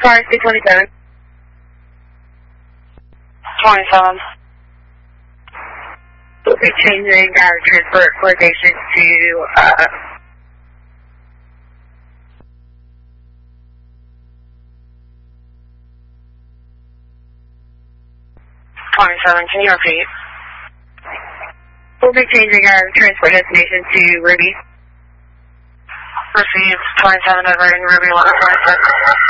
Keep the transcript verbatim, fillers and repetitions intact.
Car C twenty-seven. twenty-seven. We'll be changing our transport location to, uh, twenty-seven, can you repeat? We'll be changing our transport destination to Ruby. Received twenty-seven, diverting Ruby one twenty-six.